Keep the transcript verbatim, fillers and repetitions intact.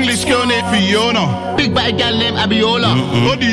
English girl named Fiona. Big bad gal named Abiola. All the